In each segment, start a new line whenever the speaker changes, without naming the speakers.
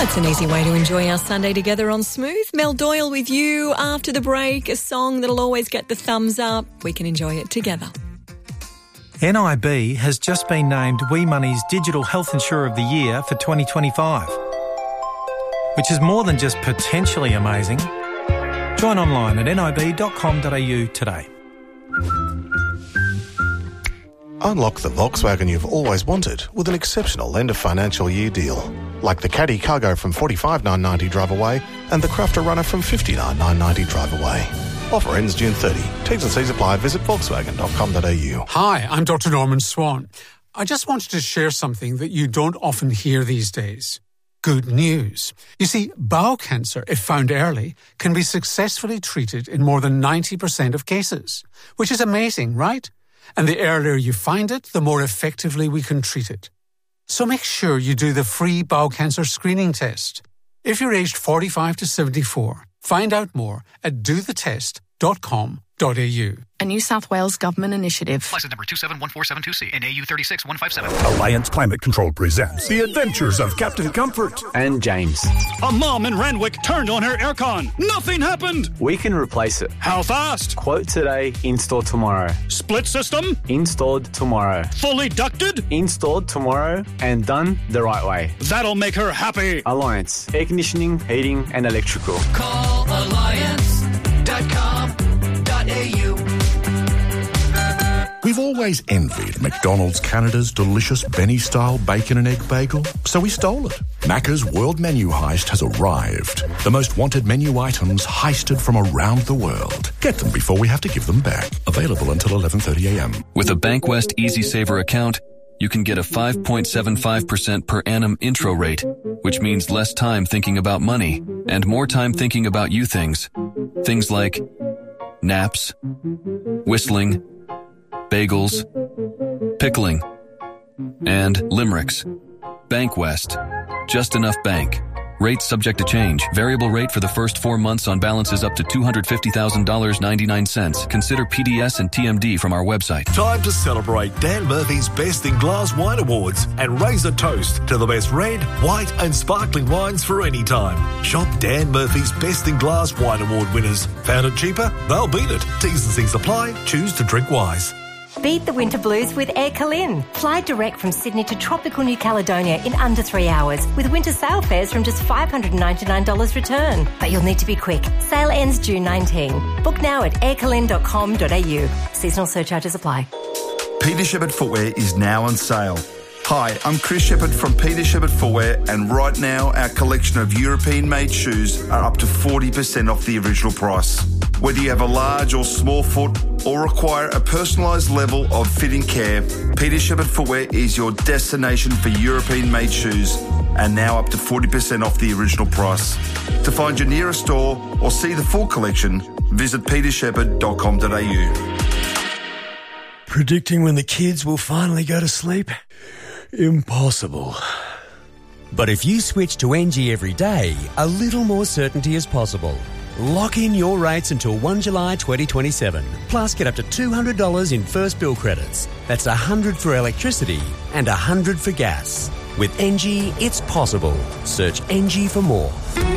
It's an easy way to enjoy our Sunday together on Smooth. Mel Doyle with you after the break, a song that'll always get the thumbs up. We can enjoy it together.
NIB has just been named WE Money's Digital Health Insurer of the Year for 2025, which is more than just potentially amazing. Join online at nib.com.au today.
Unlock the Volkswagen you've always wanted with an exceptional end of financial year deal. Like the Caddy Cargo from $45,990 drive away and the Crafter Runner from $59,990 drive away. Offer ends June 30. T's and C's apply. Visit volkswagen.com.au.
Hi, I'm Dr. Norman Swan. I just wanted to share something that you don't often hear these days. Good news. You see, bowel cancer, if found early, can be successfully treated in more than 90% of cases, which is amazing, right? And the earlier you find it, the more effectively we can treat it. So make sure you do the free bowel cancer screening test. If you're aged 45 to 74, find out more at dothetest.com.au.
A New South Wales government initiative.
License number 271472C and AU 36157.
Alliance Climate Control presents The Adventures of Captain Comfort
and James.
A mom in Randwick turned on her aircon. Nothing happened.
We can replace it.
How fast?
Quote today, install tomorrow.
Split system?
Installed tomorrow.
Fully ducted?
Installed tomorrow and done the right way.
That'll make her happy.
Alliance. Air conditioning, heating and electrical.
Call alliance.com.au.
We've always envied McDonald's Canada's delicious Benny-style bacon and egg bagel, so we stole it. Macca's World Menu Heist has arrived. The most wanted menu items heisted from around the world. Get them before we have to give them back. Available until 11:30am.
With a Bankwest Easy Saver account, you can get a 5.75% per annum intro rate, which means less time thinking about money and more time thinking about you things. Things like naps, whistling, bagels, pickling, and limericks. Bankwest. Just enough bank. Rates subject to change. Variable rate for the first 4 months on balances up to $250,000.99. Consider PDS and TMD from our website.
Time to celebrate Dan Murphy's Best in Glass Wine Awards and raise a toast to the best red, white and sparkling wines for any time. Shop Dan Murphy's Best in Glass Wine Award winners. Found it cheaper? They'll beat it. T's and C's apply. Choose to drink wise.
Beat the winter blues with Air Calin. Fly direct from Sydney to tropical New Caledonia in under 3 hours with winter sail fares from just $599 return. But you'll need to be quick. Sale ends June 19. Book now at aircalin.com.au. Seasonal surcharges apply.
Peter Shepherd Footwear is now on sale. Hi, I'm Chris Shepherd from Peter Shepherd Footwear, and right now our collection of European-made shoes are up to 40% off the original price. Whether you have a large or small foot or require a personalised level of fitting care, Peter Shepherd Footwear is your destination for European-made shoes, and now up to 40% off the original price. To find your nearest store or see the full collection, visit petershepherd.com.au.
Predicting when the kids will finally go to sleep? Impossible. But if you switch to NG every day, a little more certainty is possible. Lock in your rates until 1 July 2027. Plus, get up to $200 in first bill credits. That's $100 for electricity and $100 for gas. With NG, it's possible. Search NG for more.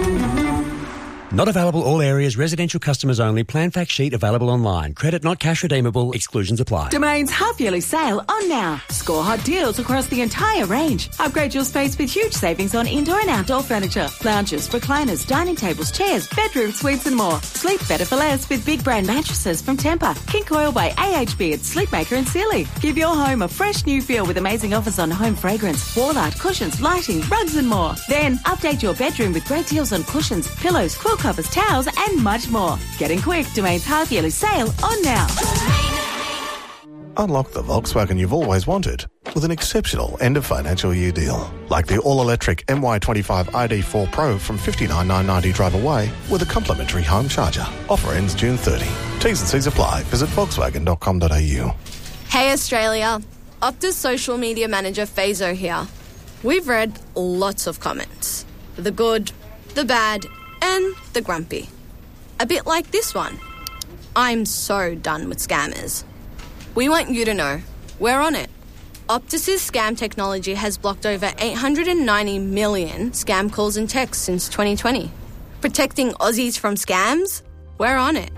Not available all areas, residential customers only. Plan fact sheet available online. Credit not cash redeemable. Exclusions apply.
Domain's half-yearly sale on now. Score hot deals across the entire range. Upgrade your space with huge savings on indoor and outdoor furniture. Lounges, recliners, dining tables, chairs, bedroom suites and more. Sleep better for less with big brand mattresses from Tempur. King Coil by AHB at Sleepmaker and Sealy. Give your home a fresh new feel with amazing offers on home fragrance, wall art, cushions, lighting, rugs and more. Then update your bedroom with great deals on cushions, pillows, quilt covers, towels and much more. Getting quick, Domain's half-yearly sale on now.
Unlock the Volkswagen you've always wanted with an exceptional end of financial year deal. Like the all-electric MY25 ID4 Pro from $59,990 drive away with a complimentary home charger. Offer ends June 30. T's and C's apply. Visit volkswagen.com.au.
Hey Australia, Optus social media manager Fazo here. We've read lots of comments. The good, the bad, and the grumpy. A bit like this one. I'm so done with scammers. We want you to know we're on it. Optus's scam technology has blocked over 890 million scam calls and texts since 2020. Protecting Aussies from scams? We're on it.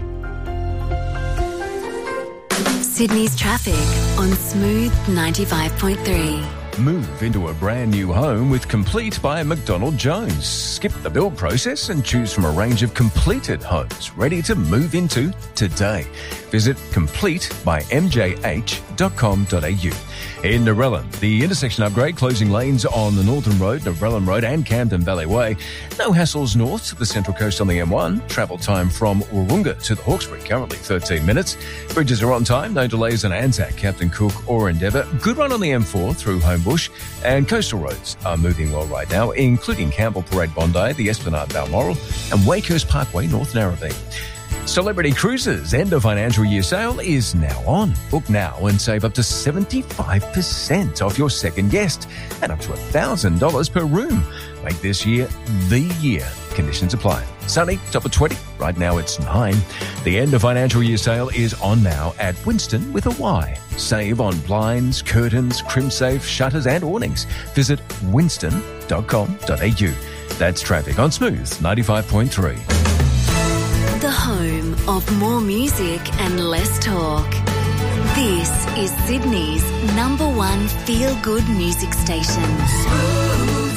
Sydney's traffic on Smooth 95.3.
Move into a brand new home with Complete by McDonald Jones. Skip the build process and choose from a range of completed homes ready to move into today. Visit completebymjh.com.au. In Narellan, the intersection upgrade closing lanes on the Northern Road, Narellan Road and Camden Valley Way. No hassles north to the Central Coast on the M1. Travel time from Wahroonga to the Hawkesbury, currently 13 minutes. Bridges are on time, no delays on Anzac, Captain Cook or Endeavour. Good run on the M4 through Homebush, and coastal roads are moving well right now, including Campbell Parade Bondi, the Esplanade Balmoral and Wakehurst Parkway North Narrabeen. Celebrity Cruises end of financial year sale is now on. Book now and save up to 75% off your second guest and up to $1,000 per room. Make this year the year. Conditions apply. Sunny, top of 20. Right now it's 9. The end of financial year sale is on now at Winston with a Y. Save on blinds, curtains, crimsafe, shutters and awnings. Visit winston.com.au. That's traffic on Smooth 95.3.
The home of more music and less talk. This is Sydney's #1 feel-good music station.
Smooth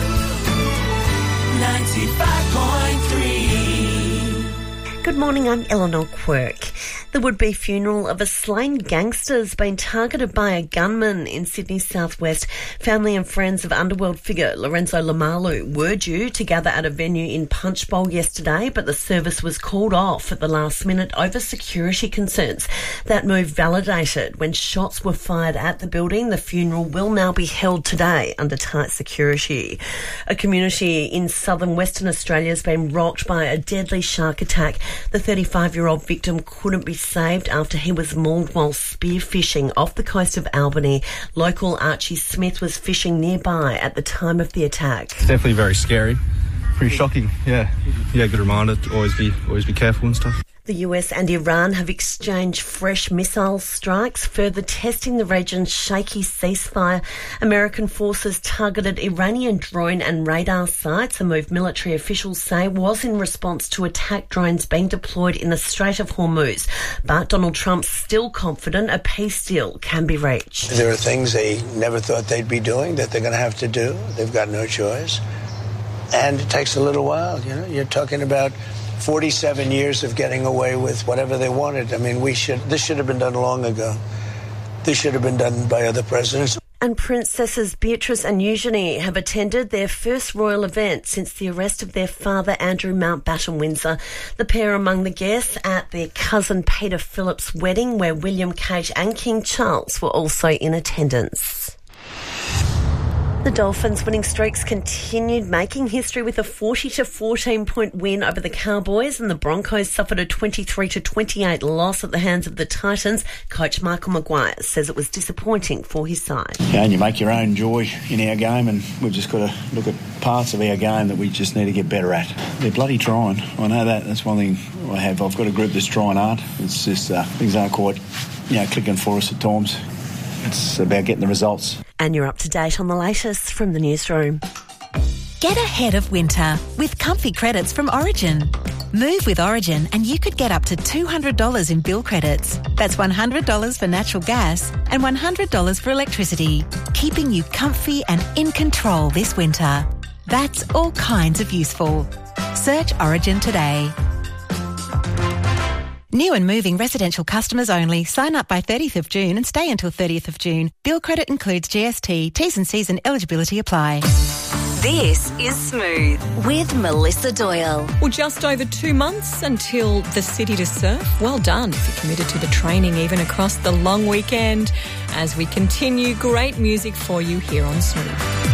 95.3.
Good morning, I'm Eleanor Quirk. The would-be funeral of a slain gangster has been targeted by a gunman in Sydney's southwest. Family and friends of underworld figure Lorenzo Lamalu were due to gather at a venue in Punchbowl yesterday, but the service was called off at the last minute over security concerns. That move validated when shots were fired at the building. The funeral will now be held today under tight security. A community in southern Western Australia has been rocked by a deadly shark attack. The 35-year-old victim couldn't be saved after he was mauled while spearfishing off the coast of Albany. Local Archie Smith was fishing nearby at the time of the attack.
It's definitely very scary. Pretty shocking, yeah. Yeah, good reminder to always be careful and stuff.
The US and Iran have exchanged fresh missile strikes, further testing the region's shaky ceasefire. American forces targeted Iranian drone and radar sites, a move military officials say was in response to attack drones being deployed in the Strait of Hormuz. But Donald Trump's still confident a peace deal can be reached.
There are things they never thought they'd be doing that they're going to have to do. They've got no choice. And it takes a little while, you know. You're talking about 47 years of getting away with whatever they wanted. I mean, this should have been done long ago. This should have been done by other presidents.
And Princesses Beatrice and Eugenie have attended their first royal event since the arrest of their father, Andrew Mountbatten Windsor. The pair among the guests at their cousin Peter Philip's wedding, where William, Kate and King Charles were also in attendance. The Dolphins' winning streaks continued, making history with a 40-14 point win over the Cowboys, and the Broncos suffered a 23-28 loss at the hands of the Titans. Coach Michael Maguire says it was disappointing for his side.
Yeah, and you make your own joy in our game, and we've just got to look at parts of our game that we just need to get better at. They're bloody trying. I know that. That's one thing I have. I've got a group that's trying hard. It's just things aren't quite, clicking for us at times. It's about getting the results.
And you're up to date on the latest from the newsroom.
Get ahead of winter with comfy credits from Origin. Move with Origin and you could get up to $200 in bill credits. That's $100 for natural gas and $100 for electricity, keeping you comfy and in control this winter. That's all kinds of useful. Search Origin today. New and moving residential customers only. Sign up by 30th of June and stay until 30th of June. Bill credit includes GST. T's and C's and eligibility apply.
This is Smooth with Melissa Doyle.
Well, just over 2 months until the City to Surf. Well done if you're committed to the training even across the long weekend as we continue great music for you here on Smooth.